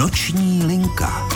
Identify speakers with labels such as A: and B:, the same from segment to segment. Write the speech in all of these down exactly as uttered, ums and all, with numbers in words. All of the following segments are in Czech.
A: Noční linka.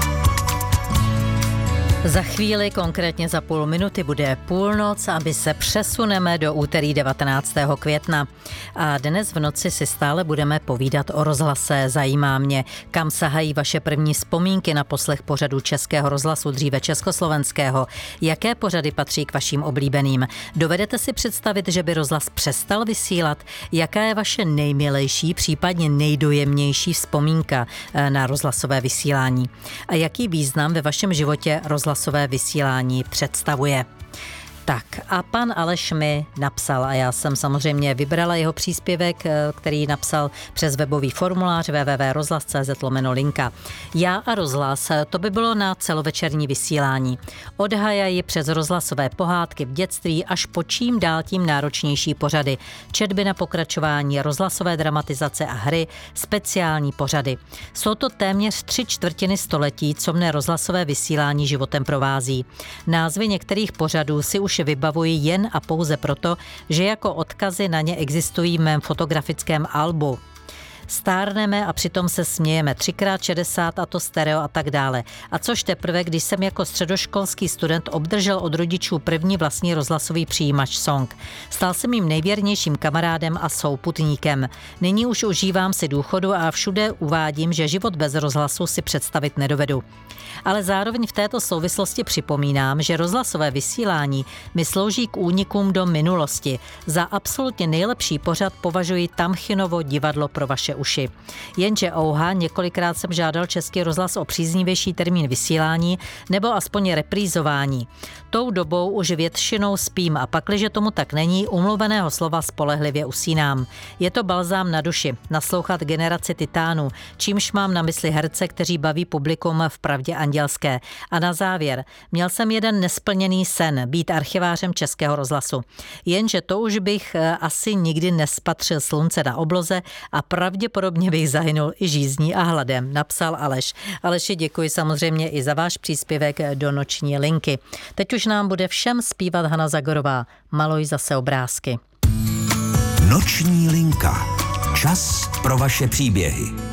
B: Za chvíli, konkrétně za půl minuty, bude půlnoc a my se přesuneme do úterý devatenáctého května. A dnes v noci si stále budeme povídat o rozhlase. Zajímá mě, kam sahají vaše první vzpomínky na poslech pořadu Českého rozhlasu, dříve československého. Jaké pořady patří k vašim oblíbeným? Dovedete si představit, že by rozhlas přestal vysílat? Jaká je vaše nejmilejší, případně nejdojemnější vzpomínka na rozhlasové vysílání? A jaký význam ve vašem životě rozhlasové vysílání představuje? Tak a pan Aleš mi napsal a já jsem samozřejmě vybrala jeho příspěvek, který napsal přes webový formulář w w w tečka rozhlas tečka c z lomeno linka. Já a rozhlas, to by bylo na celovečerní vysílání. Od Hajaji přes rozhlasové pohádky v dětství až po čím dál tím náročnější pořady. Četby na pokračování, rozhlasové dramatizace a hry, speciální pořady. Jsou to téměř tři čtvrtiny století, co mne rozhlasové vysílání životem provází. Názvy některých pořadů si už vybavuji jen a pouze proto, že jako odkazy na ně existují v mém fotografickém albu. Stárneme a přitom se smějeme třikrát šedesát a to stereo a tak dále. A což teprve, když jsem jako středoškolský student obdržel od rodičů první vlastní rozhlasový přijímač Song. Stal se mým nejvěrnějším kamarádem a souputníkem. Nyní už užívám si důchodu a všude uvádím, že život bez rozhlasu si představit nedovedu. Ale zároveň v této souvislosti připomínám, že rozhlasové vysílání mi slouží k únikům do minulosti. Za absolutně nejlepší pořad považuji Tamchinovo divadlo pro vaše uši. Jenže ouha, několikrát jsem žádal Český rozhlas o příznivější termín vysílání nebo aspoň reprízování. Tou dobou už většinou spím a pakliže tomu tak není, umluveného slova spolehlivě usínám. Je to balzám na duši, naslouchat generaci titánů, čímž mám na mysli herce, kteří baví publikum v pravdě andělské. A na závěr, měl jsem jeden nesplněný sen, být archivářem Českého rozhlasu. Jenže to už bych asi nikdy nespatřil slunce na obloze a pravděpodobně bych zahynul i žízní a hladem, napsal Aleš. Aleši, děkuji samozřejmě i za váš příspěvek do Noční linky. Teď už nám bude všem zpívat Hana Zagorová. Maluj zase obrázky.
A: Noční linka. Čas pro vaše příběhy.